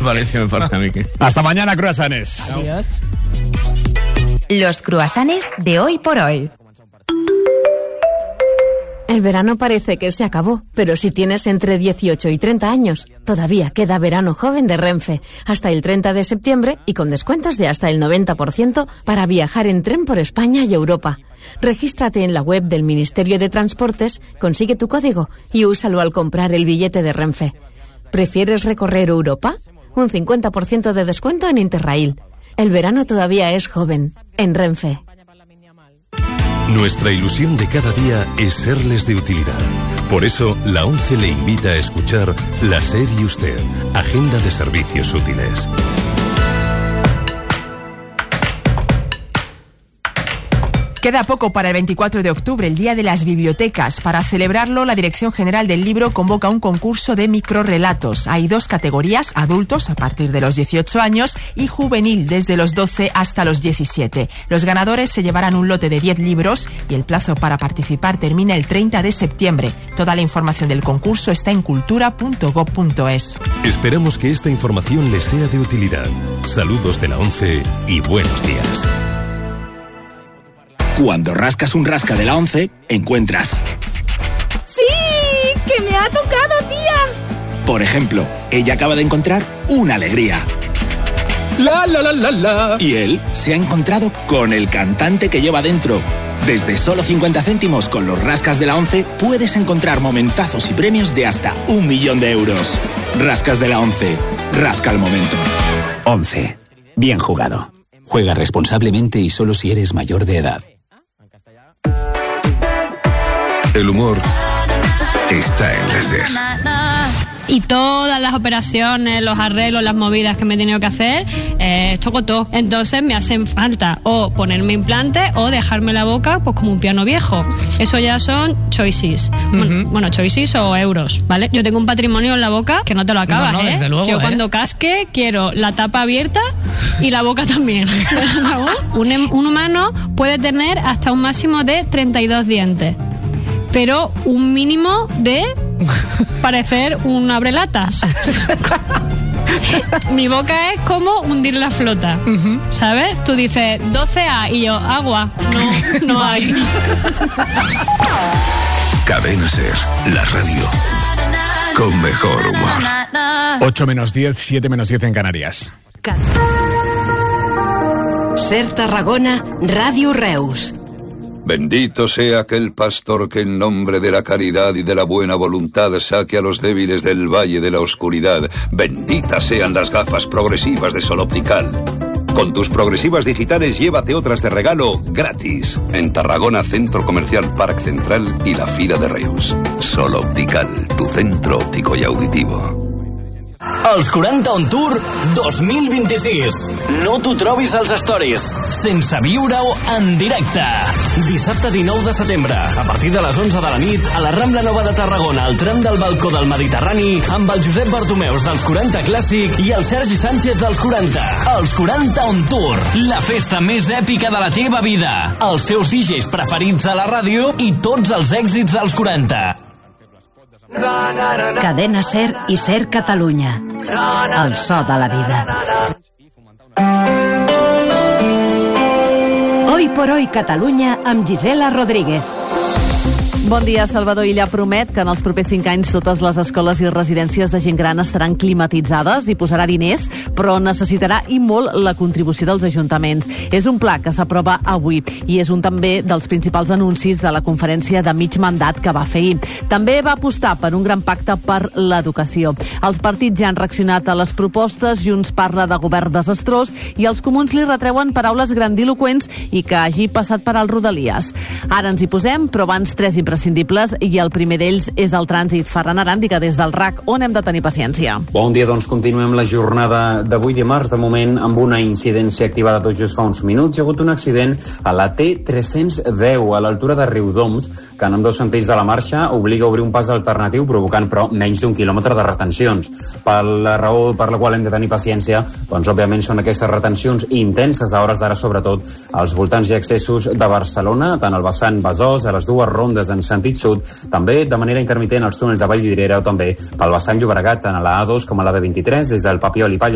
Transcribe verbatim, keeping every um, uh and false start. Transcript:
Valencia, me parece a mí que... Hasta mañana, croissants. Adiós. Los croissants de hoy por hoy. El verano parece que se acabó, pero si tienes entre dieciocho y treinta años, todavía queda verano joven de Renfe, hasta el treinta de septiembre y con descuentos de hasta el noventa por ciento para viajar en tren por España y Europa. Regístrate en la web del Ministerio de Transportes, consigue tu código y úsalo al comprar el billete de Renfe. ¿Prefieres recorrer Europa? Un cincuenta por ciento de descuento en Interrail. El verano todavía es joven, en Renfe. Nuestra ilusión de cada día es serles de utilidad. Por eso, la ONCE le invita a escuchar La SER y Usted, Agenda de Servicios Útiles. Queda poco para el veinticuatro de octubre, el Día de las Bibliotecas. Para celebrarlo, la Dirección General del Libro convoca un concurso de microrrelatos. Hay dos categorías, adultos a partir de los dieciocho años y juvenil desde los doce hasta los diecisiete. Los ganadores se llevarán un lote de diez libros y el plazo para participar termina el treinta de septiembre. Toda la información del concurso está en cultura punto gob punto es. Esperamos que esta información les sea de utilidad. Saludos de la ONCE y buenos días. Cuando rascas un rasca de la ONCE, encuentras... ¡Sí! ¡Que me ha tocado, tía! Por ejemplo, ella acaba de encontrar una alegría. La, la, la, la, la. Y él se ha encontrado con el cantante que lleva dentro. Desde solo cincuenta céntimos con los rascas de la ONCE puedes encontrar momentazos y premios de hasta un millón de euros. Rascas de la ONCE. Rasca el momento. ONCE. Bien jugado. Juega responsablemente y solo si eres mayor de edad. El humor está en la SER. Y todas las operaciones, los arreglos, las movidas que me he tenido que hacer, eh, esto cotó. Entonces me hacen falta o ponerme implante o dejarme la boca pues como un piano viejo. Eso ya son choices. Uh-huh. Bueno, bueno, choices o euros, ¿vale? Yo tengo un patrimonio en la boca que no te lo acabas, no, no, ¿eh? Luego, Yo ¿eh? cuando casque quiero la tapa abierta y la boca también. un, un humano puede tener hasta un máximo de treinta y dos dientes. Pero un mínimo de parecer un abrelatas. Mi boca es como hundir la flota, uh-huh. ¿Sabes? Tú dices doce A y yo, agua. No, no hay. Cadena SER, la radio con mejor humor. ocho menos diez, siete menos diez en Canarias. SER Tarragona, Radio Reus. Bendito sea aquel pastor que en nombre de la caridad y de la buena voluntad saque a los débiles del valle de la oscuridad. Benditas sean las gafas progresivas de Sol Optical. Con tus progresivas digitales llévate otras de regalo gratis. En Tarragona, Centro Comercial Parc Central y la Fira de Reus. Sol Optical, tu centro óptico y auditivo. Els quaranta On Tour dos mil vint-i-sis. No t'ho trobis als stories, sense viure-ho en directe. Dissabte dinou de setembre, a partir de les onze de la nit, a la Rambla Nova de Tarragona, al tram del balcó del Mediterrani, amb el Josep Bartomeus dels quaranta Clàssic i el Sergi Sánchez dels quaranta. Els quaranta On Tour, la festa més èpica de la teva vida. Els teus D Js preferits de la ràdio i tots els èxits dels quaranta. Cadena SER i SER Catalunya. El so de la vida. Hoy por hoy Catalunya amb Gisela Rodríguez. Bon dia. Salvador Illa promet que en els propers cinc anys totes les escoles i residències de gent gran estaran climatitzades i posarà diners, però necessitarà i molt la contribució dels ajuntaments. És un pla que s'aprova avui i és un també dels principals anuncis de la conferència de mig mandat que va fer ahir. També va apostar per un gran pacte per l'educació. Els partits ja han reaccionat a les propostes, Junts parla de govern desastrós i els comuns li retreuen paraules grandiloquents i que hagi passat per als Rodalies. Ara ens hi posem, però abans tres impressions imprescindibles i el primer d'ells és el trànsit. Ferran Aràndiga, des del R A C, on hem de tenir paciència. Bon dia, doncs continuem la jornada d'avui dimarts, de moment amb una incidència activada tot just fa uns minuts. Hi ha hagut un accident a la T tres-cents deu a l'altura de Riudoms, que en ambdós sentits de la marxa obliga a obrir un pas alternatiu, provocant però menys d'un quilòmetre de retencions. Per la raó per la qual hem de tenir paciència, doncs òbviament són aquestes retencions intenses a hores d'ara, sobretot als voltants i accessos de Barcelona, tant al vessant Besòs, a les dues rondes en sentit sud, també de manera intermitent als túnels de Vallvidrera o també pel vessant Llobregat, tant a la A dos com a la B vint-i-tres, des del Papiol i Palla